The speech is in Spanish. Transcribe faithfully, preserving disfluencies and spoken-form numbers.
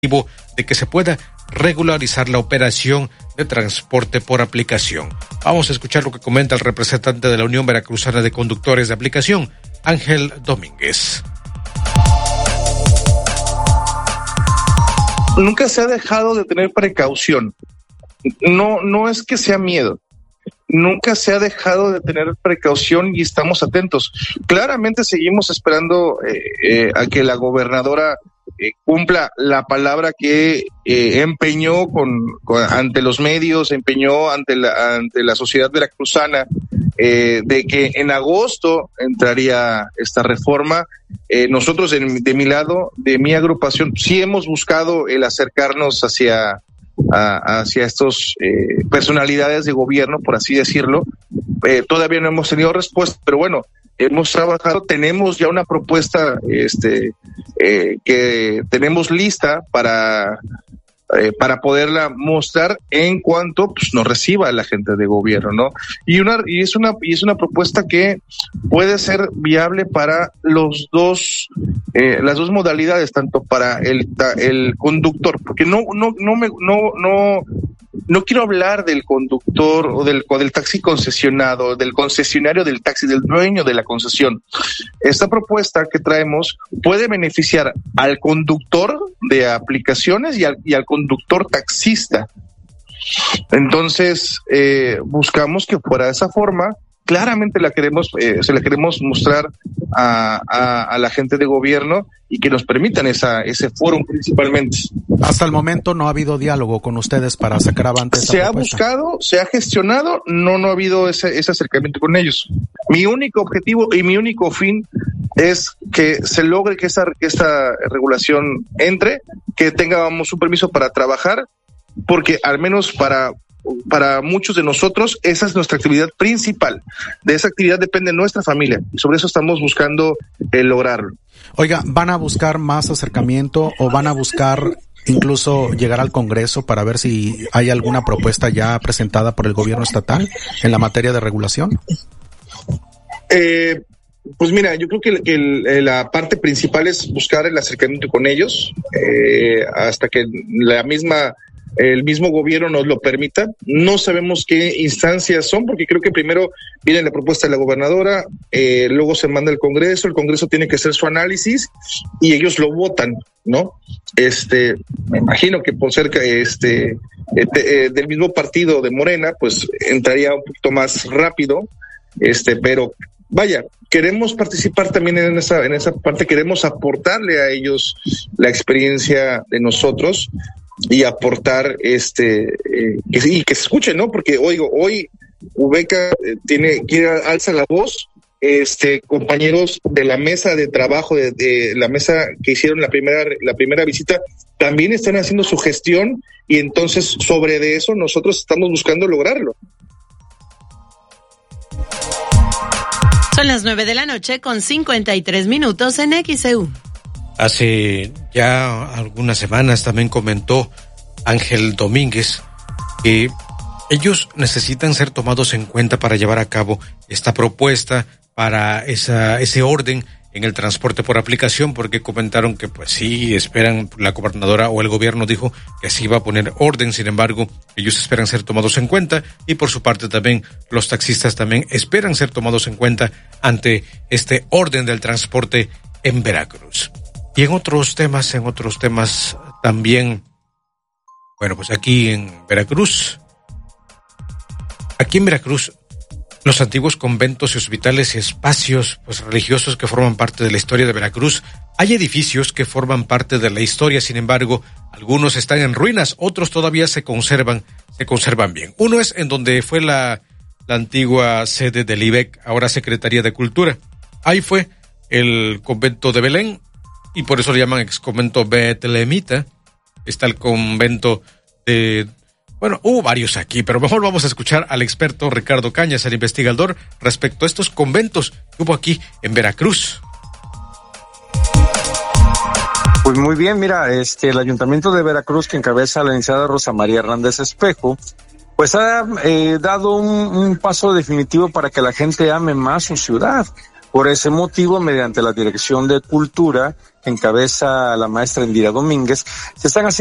de que se pueda regularizar la operación de transporte por aplicación. Vamos a escuchar lo que comenta el representante de la Unión Veracruzana de Conductores de Aplicación, Ángel Domínguez. Nunca se ha dejado de tener precaución. No, no es que sea miedo. Nunca se ha dejado de tener precaución y estamos atentos. Claramente seguimos esperando eh, eh, a que la gobernadora eh, cumpla la palabra que eh, empeñó con, con ante los medios, empeñó ante la ante la sociedad veracruzana, eh, de que en agosto entraría esta reforma. Eh, nosotros de, de mi lado, de mi agrupación, sí hemos buscado el acercarnos hacia A, hacia estos eh, personalidades de gobierno, por así decirlo. Eh, todavía no hemos tenido respuesta, pero bueno, hemos trabajado, tenemos ya una propuesta este eh, que tenemos lista para eh, para poderla mostrar en cuanto pues, nos reciba la gente de gobierno, ¿no? Y una y es una y es una propuesta que puede ser viable para los dos eh, las dos modalidades, tanto para el el conductor, porque no no no me no no no quiero hablar del conductor o del o del taxi concesionado, del concesionario del taxi, del dueño de la concesión. Esta propuesta que traemos puede beneficiar al conductor de aplicaciones y al y al conductor taxista. Entonces, eh, buscamos que fuera de esa forma. Claramente la queremos, eh, se la queremos mostrar a, a, a la gente de gobierno y que nos permitan esa, ese foro principalmente. Hasta el momento no ha habido diálogo con ustedes para sacar avante esta Se propuesta. ha buscado, se ha gestionado, no, no ha habido ese, ese acercamiento con ellos. Mi único objetivo y mi único fin es que se logre que esta, que esta regulación entre, que tengamos un permiso para trabajar, porque al menos para Para muchos de nosotros, esa es nuestra actividad principal. De esa actividad depende nuestra familia. Y sobre eso estamos buscando eh, lograrlo. Oiga, ¿van a buscar más acercamiento o van a buscar incluso llegar al Congreso para ver si hay alguna propuesta ya presentada por el gobierno estatal en la materia de regulación? Eh, pues mira, yo creo que, que el, la parte principal es buscar el acercamiento con ellos, eh, hasta que la misma... el mismo gobierno nos lo permita. No sabemos qué instancias son, porque creo que primero viene la propuesta de la gobernadora, eh, luego se manda al Congreso, el Congreso tiene que hacer su análisis y ellos lo votan, ¿no? Este, me imagino que por ser este eh, eh, del mismo partido de Morena, pues entraría un poquito más rápido, este, pero vaya, queremos participar también en esa en esa parte, queremos aportarle a ellos la experiencia de nosotros y aportar este eh, que, y que se escuche, ¿no? Porque oigo, hoy Ubeca eh, tiene quiere alza la voz, este compañeros de la mesa de trabajo de, de la mesa que hicieron la primera la primera visita también están haciendo su gestión y entonces sobre de eso nosotros estamos buscando lograrlo. Son las nueve de la noche con cincuenta y tres minutos en X E U. Hace ya algunas semanas también comentó Ángel Domínguez que ellos necesitan ser tomados en cuenta para llevar a cabo esta propuesta para esa, ese orden en el transporte por aplicación, porque comentaron que pues sí, esperan, la gobernadora o el gobierno dijo que sí iba a poner orden, sin embargo, ellos esperan ser tomados en cuenta y por su parte también los taxistas también esperan ser tomados en cuenta ante este orden del transporte en Veracruz. Y en otros temas, en otros temas también, bueno, pues aquí en Veracruz, aquí en Veracruz, los antiguos conventos y hospitales y espacios pues religiosos que forman parte de la historia de Veracruz, hay edificios que forman parte de la historia, sin embargo, algunos están en ruinas, otros todavía se conservan, se conservan bien. Uno es en donde fue la, la antigua sede del I B E C, ahora Secretaría de Cultura. Ahí fue el convento de Belén, y por eso le llaman exconvento Betlehemita. Está el convento de... Bueno, hubo varios aquí, pero mejor vamos a escuchar al experto Ricardo Cañas, el investigador, respecto a estos conventos que hubo aquí en Veracruz. Pues muy bien, mira, este, el Ayuntamiento de Veracruz, que encabeza la licenciada Rosa María Hernández Espejo, pues ha eh, dado un, un paso definitivo para que la gente ame más su ciudad. Por ese motivo, mediante la Dirección de Cultura, que encabeza la maestra Indira Domínguez, se están haciendo